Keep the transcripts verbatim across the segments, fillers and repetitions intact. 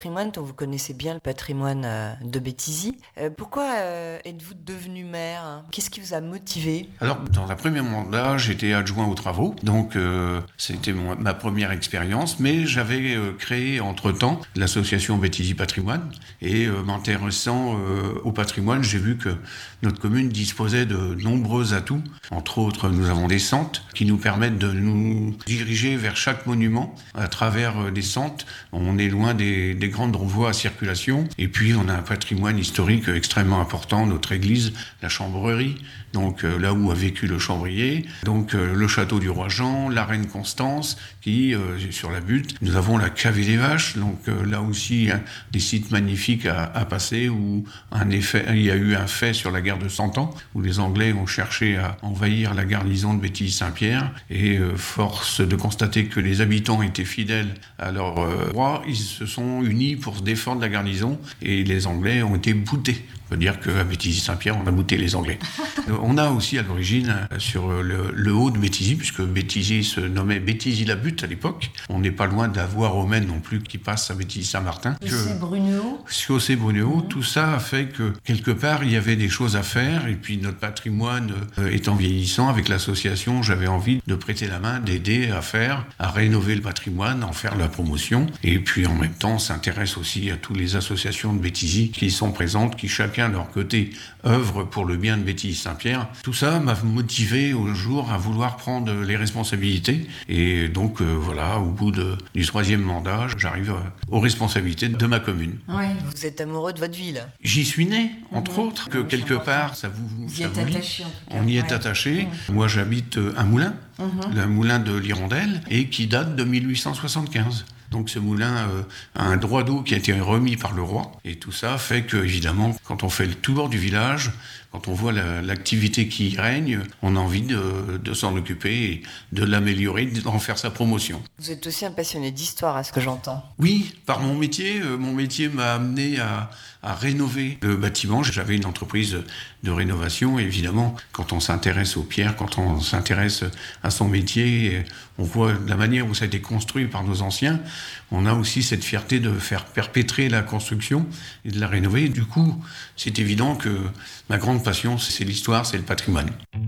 Patrimoine, dont vous connaissez bien le patrimoine euh, de Béthisy. Euh, pourquoi euh, êtes-vous devenu maire, hein? Qu'est-ce qui vous a motivé? Alors, dans un premier mandat, j'étais adjoint aux travaux, donc euh, c'était mon, ma première expérience, mais j'avais euh, créé entre-temps l'association Béthisy Patrimoine, et euh, m'intéressant euh, au patrimoine, j'ai vu que notre commune disposait de nombreux atouts. Entre autres, nous avons des centres qui nous permettent de nous diriger vers chaque monument à travers euh, des centres. On est loin des, des grandes voies à circulation, et puis on a un patrimoine historique extrêmement important, notre église, la Chambrerie, donc euh, là où a vécu le Chambrier, donc euh, le château du roi Jean, la reine Constance, qui euh, sur la butte. Nous avons la cavée des vaches, donc euh, là aussi hein, des sites magnifiques à, à passer, où un effet, il y a eu un fait sur la guerre de Cent Ans, où les Anglais ont cherché à envahir la garnison de Béthisy-Saint-Pierre, et euh, force de constater que les habitants étaient fidèles à leur euh, roi, ils se sont unis pour se défendre la garnison, et les Anglais ont été boutés. On peut dire qu'à Béthisy-Saint-Pierre, on a bouté les Anglais. On a aussi à l'origine, sur le, le haut de Béthisy, puisque Béthisy se nommait Béthisy-la-Butte à l'époque, on n'est pas loin de la voie romaine non plus qui passe à Béthisy-Saint-Martin. Chaussée-Brunehaut. Chaussée-Brunehaut, mmh. Tout ça a fait que, quelque part, il y avait des choses à faire, et puis notre patrimoine euh, étant vieillissant, avec l'association, j'avais envie de prêter la main, d'aider à faire, à rénover le patrimoine, en faire la promotion, et puis en même temps, on s'intéresse aussi à toutes les associations de Béthisy qui sont présentes, qui chacun de leur côté œuvre pour le bien de Béthisy-Saint-Pierre. Tout ça m'a motivé au jour à vouloir prendre les responsabilités, et donc euh, voilà, au bout de, du troisième mandat, j'arrive euh, aux responsabilités de ma commune. Oui, vous êtes amoureux de votre ville. J'y suis né, entre mmh. autres, que oui, quelque part, ça vous, vous y ça êtes vous attaché, en tout cas. On y est ouais. attaché. Mmh. Moi, j'habite un moulin, mmh. le moulin de l'Hirondelle, et qui date de mille huit cent soixante-quinze. Donc ce moulin euh, a un droit d'eau qui a été remis par le roi. Et tout ça fait que, évidemment, quand on fait le tour du village, quand on voit la, l'activité qui y règne, on a envie de, de s'en occuper, et de l'améliorer, d'en faire sa promotion. Vous êtes aussi un passionné d'histoire, à ce que j'entends. Oui, par mon métier. Euh, mon métier m'a amené à, à rénover le bâtiment. J'avais une entreprise de rénovation. Et évidemment, quand on s'intéresse aux pierres, quand on s'intéresse à son métier, on voit la manière où ça a été construit par nos anciens. On a aussi cette fierté de faire perpétrer la construction et de la rénover. Du coup, c'est évident que ma grande passion, c'est l'histoire, c'est le patrimoine.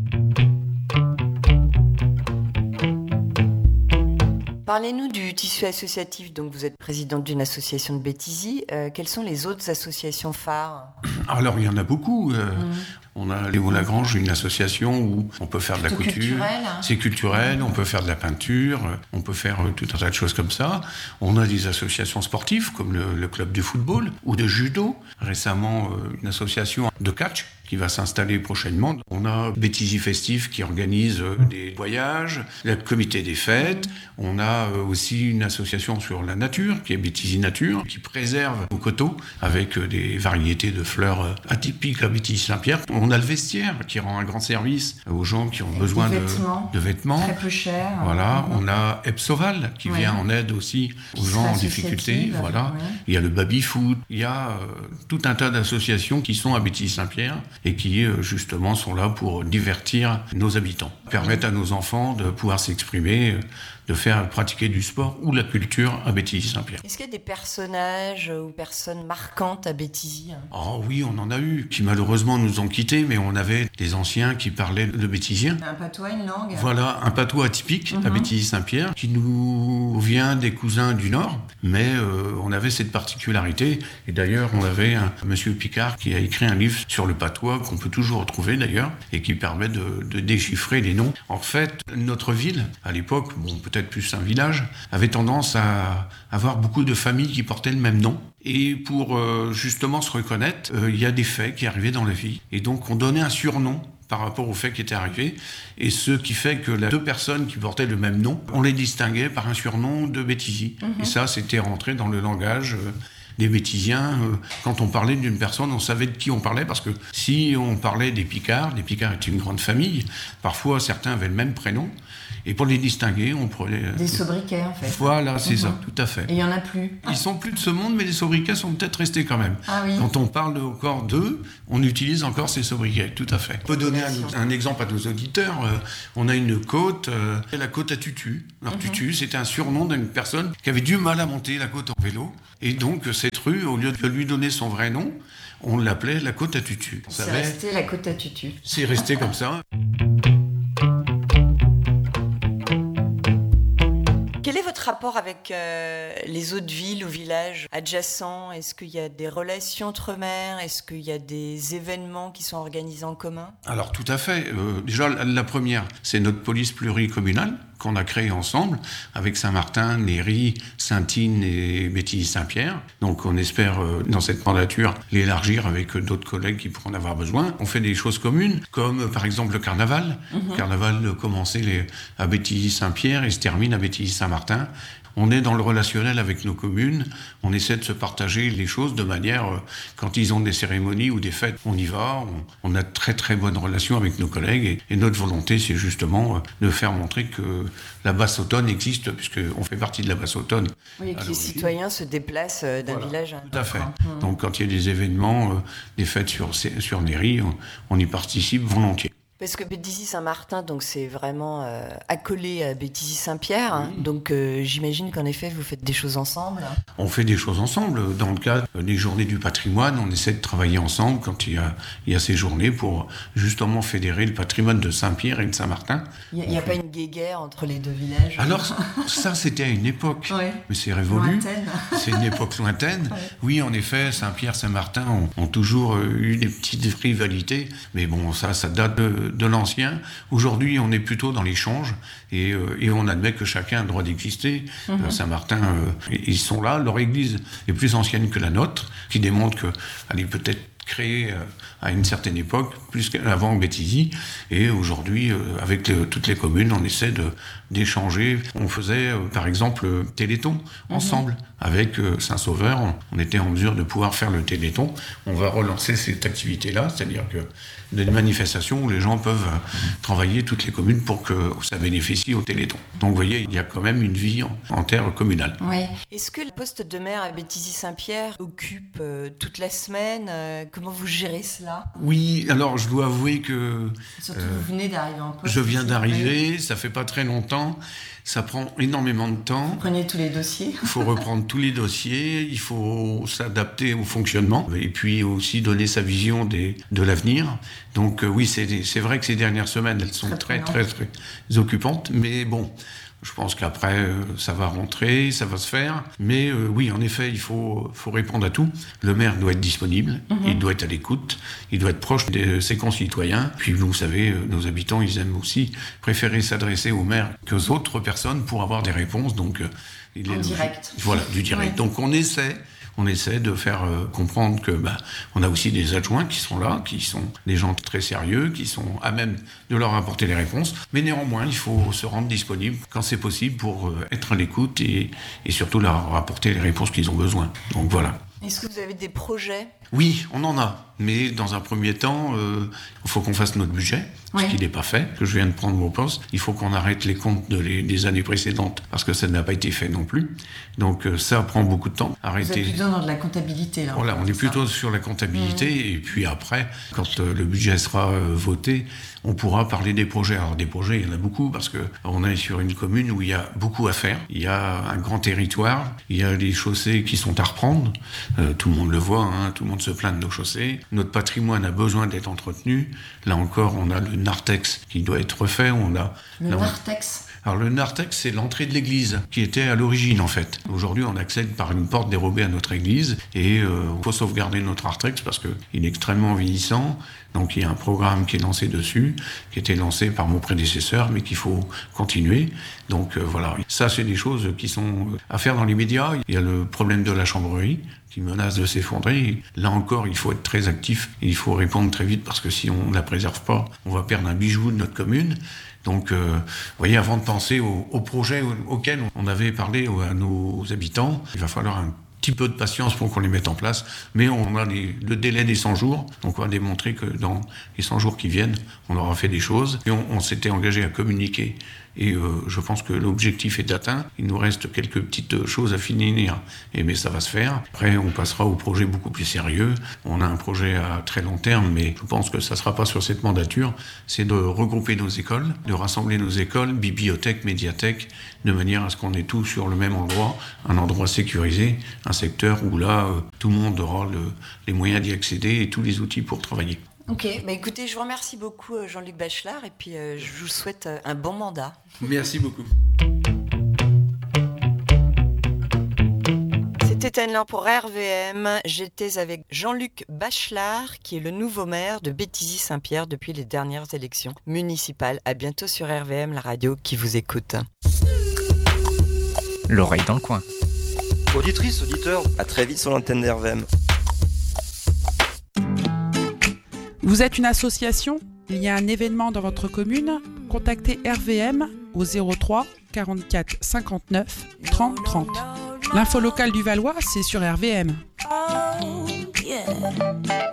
Parlez-nous du tissu associatif. Donc, vous êtes présidente d'une association de Béthisy. Euh, quelles sont les autres associations phares? Alors, il y en a beaucoup. Euh, mmh. On a Léo Lagrange, une association où on peut faire de la Plutôt couture. Culturel, hein. C'est culturel, on peut faire de la peinture, on peut faire tout un tas de choses comme ça. On a des associations sportives, comme le, le club de football ou de judo. Récemment, une association de catch qui va s'installer prochainement. On a Béthisy Festif qui organise des voyages, le comité des fêtes. On a aussi une association sur la nature, qui est Béthisy Nature, qui préserve nos coteaux avec des variétés de fleurs atypiques à Béthisy-Saint-Pierre. On a le vestiaire qui rend un grand service aux gens qui ont besoin de vêtements, de vêtements. Très peu cher. Voilà, mmh. On a Epsoval qui ouais. vient en aide aussi aux gens en difficulté. Voilà. Ouais. Il y a le baby-food. Il y a euh, tout un tas d'associations qui sont à Béthisy-Saint-Pierre et qui euh, justement sont là pour divertir nos habitants, permettre à nos enfants de pouvoir s'exprimer, euh, de faire pratiquer du sport ou la culture à Béthisy-Saint-Pierre. Est-ce qu'il y a des personnages ou personnes marquantes à Béthisy? Oh oui, on en a eu, qui malheureusement nous ont quittés, mais on avait des anciens qui parlaient le béthysien. Un patois, une langue? Voilà, un patois atypique mm-hmm. à Béthisy-Saint-Pierre, qui nous vient des cousins du Nord, mais euh, on avait cette particularité. Et d'ailleurs, on avait un monsieur Picard qui a écrit un livre sur le patois, qu'on peut toujours retrouver d'ailleurs, et qui permet de, de déchiffrer les noms. En fait, notre ville, à l'époque, bon, peut-être plus un village, avait tendance à avoir beaucoup de familles qui portaient le même nom. Et pour euh, justement se reconnaître, il euh, y a des faits qui arrivaient dans la vie. Et donc on donnait un surnom par rapport aux faits qui étaient arrivés. Et ce qui fait que les deux personnes qui portaient le même nom, on les distinguait par un surnom de Béthisy. Mmh. Et ça, c'était rentré dans le langage euh, des Béthysiens. Euh, quand on parlait d'une personne, on savait de qui on parlait, parce que si on parlait des Picards, les Picards étaient une grande famille, parfois certains avaient le même prénom. Et pour les distinguer, on prenait... Des sobriquets, en fait. Voilà, c'est mmh. ça, tout à fait. Et il n'y en a plus. Ils sont plus de ce monde, mais les sobriquets sont peut-être restés quand même. Ah oui. Quand on parle encore d'eux, on utilise encore ces sobriquets, tout à fait. On peut donner un, un exemple à nos auditeurs. Euh, on a une côte, euh, la côte à Tutu. Alors mmh. Tutu, c'était un surnom d'une personne qui avait du mal à monter la côte en vélo. Et donc, cette rue, au lieu de lui donner son vrai nom, on l'appelait la côte à Tutu. C'est resté la côte à Tutu. C'est resté comme ça. Quel est votre rapport avec euh, les autres villes ou villages adjacents ? Est-ce qu'il y a des relations entre maires ? Est-ce qu'il y a des événements qui sont organisés en commun ? Alors tout à fait. Euh, déjà, la, la première, c'est notre police pluricommunale qu'on a créée ensemble avec Saint-Martin, Néry, Saint-Tine et Béthisy-Saint-Pierre. Donc on espère, euh, dans cette mandature, l'élargir avec d'autres collègues qui pourront en avoir besoin. On fait des choses communes, comme par exemple le carnaval. Mm-hmm. Le carnaval commençait les, à Béthisy-Saint-Pierre et se termine à Béthisy-Saint-Martin. On est dans le relationnel avec nos communes, on essaie de se partager les choses de manière, euh, quand ils ont des cérémonies ou des fêtes, on y va, on, on a de très très bonnes relations avec nos collègues et, et notre volonté c'est justement euh, de faire montrer que la Basse-Autonne existe, puisqu'on fait partie de la Basse-Autonne. Oui, et que les citoyens se déplacent d'un voilà, village à un autre. Tout à fait. Mmh. Donc quand il y a des événements, euh, des fêtes sur, sur Néry, on, on y participe volontiers. Parce que Béthisy-Saint-Martin, donc c'est vraiment euh, accolé à Béthisy-Saint-Pierre. Hein, oui. Donc euh, j'imagine qu'en effet, vous faites des choses ensemble. On fait des choses ensemble. Dans le cadre des journées du patrimoine, on essaie de travailler ensemble quand il y a, il y a ces journées pour justement fédérer le patrimoine de Saint-Pierre et de Saint-Martin. Il n'y a, a pas une guéguerre entre les deux villages? Alors, ça, c'était à une époque. Oui. Mais c'est révolu. Lointaine. C'est une époque lointaine. Oui. Oui, en effet, Saint-Pierre, Saint-Martin ont, ont toujours eu des petites rivalités. Mais bon, ça, ça date de, de l'ancien. Aujourd'hui, on est plutôt dans l'échange et, euh, et on admet que chacun a le droit d'exister. Mm-hmm. Euh, Saint-Martin, euh, ils sont là. Leur église est plus ancienne que la nôtre, qui démontre qu'elle est peut-être créée euh, à une certaine époque, plus qu'avant Béthisy. Et aujourd'hui, euh, avec le, toutes les communes, on essaie de, d'échanger. On faisait, euh, par exemple, le Téléthon mm-hmm. ensemble. Avec euh, Saint-Sauveur, on, on était en mesure de pouvoir faire le Téléthon. On va relancer cette activité-là, c'est-à-dire que des manifestations où les gens peuvent euh, travailler toutes les communes pour que ça bénéficie au Téléthon. Donc vous voyez, il y a quand même une vie en, en terre communale. Oui. Est-ce que le poste de maire à Béthisy-Saint-Pierre occupe euh, toute la semaine euh, Comment vous gérez cela? Oui, alors je dois avouer que... Surtout euh, vous venez d'arriver en poste. Je viens d'arriver, ça fait pas très longtemps. Ça prend énormément de temps. Vous prenez tous les dossiers. Il faut reprendre tous les dossiers, il faut s'adapter au fonctionnement et puis aussi donner sa vision des, de l'avenir. Donc euh, oui, c'est, c'est vrai que ces dernières semaines, elles sont très, très, très, très occupantes. Mais bon, je pense qu'après, euh, ça va rentrer, ça va se faire. Mais euh, oui, en effet, il faut, faut répondre à tout. Le maire doit être disponible, mm-hmm. il doit être à l'écoute, il doit être proche de ses concitoyens. Puis vous savez, euh, nos habitants, ils aiment aussi préférer s'adresser au maire qu'aux autres personnes pour avoir des réponses. Donc, euh, il en est direct. Logique. Voilà, du direct. Ouais. Donc on essaie... On essaie de faire euh, comprendre que bah, on a aussi des adjoints qui sont là, qui sont des gens très sérieux, qui sont à même de leur apporter les réponses. Mais néanmoins, il faut se rendre disponible quand c'est possible pour euh, être à l'écoute et, et surtout leur apporter les réponses qu'ils ont besoin. Donc voilà. Est-ce que vous avez des projets ? Oui, on en a. Mais dans un premier temps, euh, il faut qu'on fasse notre budget, oui. ce qui n'est pas fait, que je viens de prendre mon poste. Il faut qu'on arrête les comptes de les, des années précédentes, parce que ça n'a pas été fait non plus. Donc euh, ça prend beaucoup de temps. Arrêter... Vous êtes plutôt dans de la comptabilité, là. Voilà, on est plutôt ça. sur la comptabilité. Mmh. Et puis après, quand euh, le budget sera euh, voté, on pourra parler des projets. Alors des projets, il y en a beaucoup, parce qu'on est sur une commune où il y a beaucoup à faire. Il y a un grand territoire, il y a des chaussées qui sont à reprendre. Euh, tout le monde le voit, hein, tout le monde se plaint de nos chaussées. Notre patrimoine a besoin d'être entretenu. Là encore, on a le narthex qui doit être refait. On a le là, narthex on... Alors le narthex, c'est l'entrée de l'église, qui était à l'origine en fait. Aujourd'hui, on accède par une porte dérobée à notre église et il euh, faut sauvegarder notre narthex parce qu'il est extrêmement vieillissant. Donc il y a un programme qui est lancé dessus, qui a été lancé par mon prédécesseur, mais qu'il faut continuer. Donc euh, voilà, ça c'est des choses qui sont à faire dans l'immédiat. Il y a le problème de la chambrerie qui menace de s'effondrer. Là encore, il faut être très actif et il faut répondre très vite parce que si on ne la préserve pas, on va perdre un bijou de notre commune. Donc, euh, vous voyez, avant de penser au, au projet auquel on avait parlé à nos habitants, il va falloir un petit peu de patience pour qu'on les mette en place, mais on a les, le délai des cent jours, donc on va démontrer que dans les cent jours qui viennent, on aura fait des choses, et on, on s'était engagé à communiquer Et euh, je pense que l'objectif est atteint. Il nous reste quelques petites choses à finir, et, mais ça va se faire. Après, on passera au projet beaucoup plus sérieux. On a un projet à très long terme, mais je pense que ça ne sera pas sur cette mandature. C'est de regrouper nos écoles, de rassembler nos écoles, bibliothèques, médiathèques, de manière à ce qu'on ait tout sur le même endroit, un endroit sécurisé, un secteur où là, euh, tout le monde aura le, les moyens d'y accéder et tous les outils pour travailler. Ok, bah écoutez, je vous remercie beaucoup Jean-Luc Bachelard et puis euh, je vous souhaite un bon mandat. Merci beaucoup. C'était Anne-Laure pour R V M. J'étais avec Jean-Luc Bachelard, qui est le nouveau maire de Béthisy-Saint-Pierre depuis les dernières élections municipales. À bientôt sur R V M, la radio qui vous écoute. L'oreille dans le coin. Auditrice, auditeur, à très vite sur l'antenne d'R V M. Vous êtes une association ? Il y a un événement dans votre commune ? Contactez R V M au zéro trois quarante-quatre cinquante-neuf trente trente. L'info locale du Valois, c'est sur R V M.